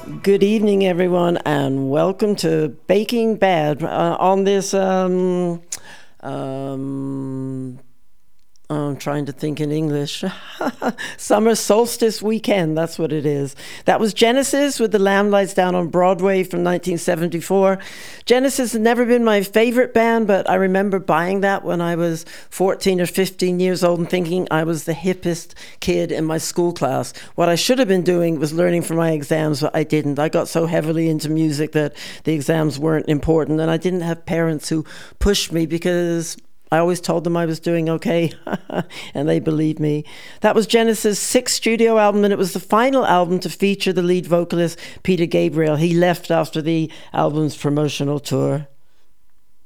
Good evening, everyone, and welcome to Baking Bad on this I'm trying to think in English. Summer solstice weekend, that's what it is. That was Genesis with The Lamb Lies Down on Broadway from 1974. Genesis has never been my favorite band, but I remember buying that when I was 14 or 15 years old and thinking I was the hippest kid in my school class. What I should have been doing was learning for my exams, but I didn't. I got so heavily into music that the exams weren't important, and I didn't have parents who pushed me because I always told them I was doing okay, and they believed me. That was Genesis' sixth studio album, and it was the final album to feature the lead vocalist, Peter Gabriel. He left after the album's promotional tour.